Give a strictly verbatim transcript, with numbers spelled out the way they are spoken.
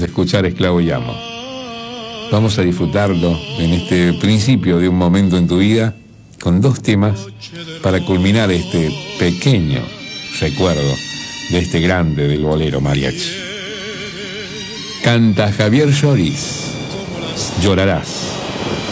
de escuchar Esclavo y Amo. Vamos a disfrutarlo en este principio de un momento en tu vida con dos temas para culminar este pequeño recuerdo de este grande del bolero mariachi. Canta Javier Lloris, Llorarás.